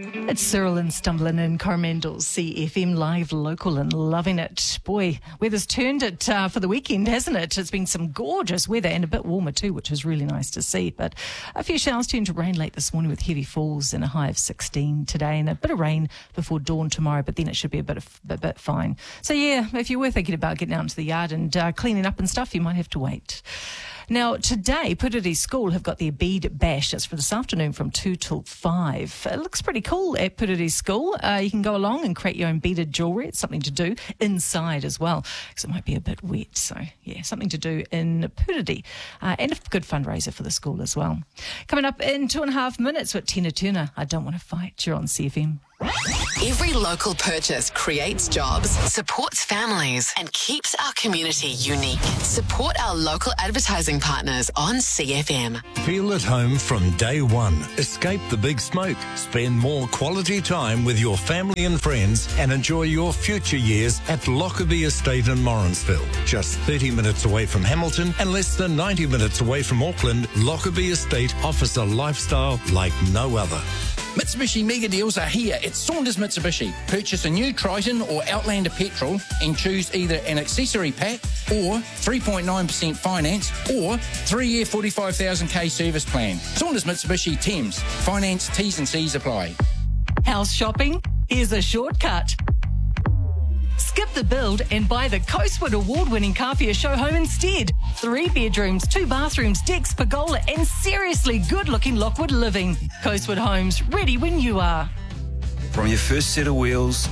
It's Cyril and Stumbling in Coromandel, CFM live, local and loving it. Boy, weather's turned it for the weekend, hasn't it? It's been some gorgeous weather and a bit warmer too, which is really nice to see. But a few showers turned to rain late this morning with heavy falls and a high of 16 today and a bit of rain before dawn tomorrow, but then it should be a bit fine. So yeah, if you were thinking about getting out into the yard and cleaning up and stuff, you might have to wait. Now, today, Purity School have got their bead bash. It's for this afternoon from 2 till 5. It looks pretty cool at Purity School. You can go along and create your own beaded jewellery. It's something to do inside as well, because it might be a bit wet. So, yeah, something to do in Purity. And a good fundraiser for the school as well. Coming up in 2.5 minutes with Tina Turner. I Don't Want to Fight. You're on CFM. Every local purchase creates jobs, supports families, and keeps our community unique. Support our local advertising partners on CFM. Feel at home from day one. Escape the big smoke. Spend more quality time with your family and friends and enjoy your future years at Lockerbie Estate in Morrinsville. Just 30 minutes away from Hamilton and less than 90 minutes away from Auckland, Lockerbie Estate offers a lifestyle like no other. Mitsubishi mega deals are here at Saunders Mitsubishi. Purchase a new Triton or Outlander petrol and choose either an accessory pack or 3.9% finance or 3-year 45,000k service plan. Saunders Mitsubishi Thames. Finance T's and C's apply. House shopping? Here's a shortcut. Skip the build and buy the Coastwood award-winning car for your show home instead. 3 bedrooms, 2 bathrooms, decks, pergola, and seriously good-looking Lockwood living. Coastwood Homes, ready when you are. From your first set of wheels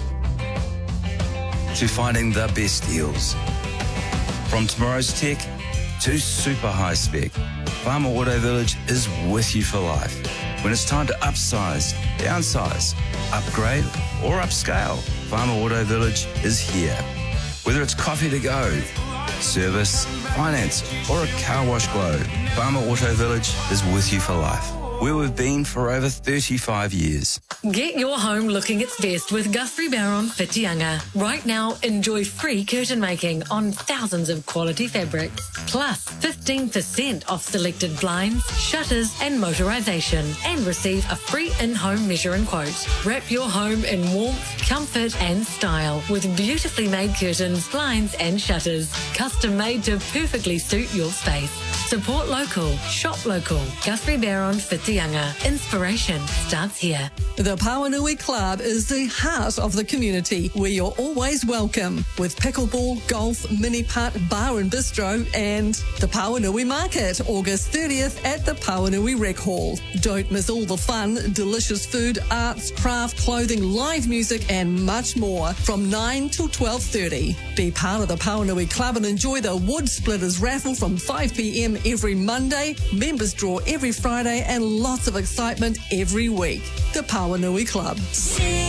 to finding the best deals. From tomorrow's tech to super high spec, Farmer Auto Village is with you for life. When it's time to upsize, downsize, upgrade or upscale, Farmer Auto Village is here. Whether it's coffee to go, service, finance or a car wash glow, Farmer Auto Village is with you for life. Where we've been for over 35 years. Get your home looking its best with Guthrie Barron Whitianga. Right now, enjoy free curtain making on thousands of quality fabrics. Plus 15% off selected blinds, shutters and motorisation. And receive a free in-home measure and quote. Wrap your home in warmth, comfort and style with beautifully made curtains, blinds and shutters. Custom made to perfectly suit your space. Support local, shop local. Guthrie Barron Whitianga. Inspiration starts here. The Pawanui Club is the heart of the community where you're always welcome with pickleball, golf, mini putt, bar and bistro and the Pawanui Market, August 30th at the Pawanui Rec Hall. Don't miss all the fun, delicious food, arts, craft, clothing, live music and much more from 9 till 12:30. Be part of the Pawanui Club and enjoy the Wood Splitters raffle from 5 p.m. every Monday, members draw every Friday and lots of excitement every week. The Pawanui Club.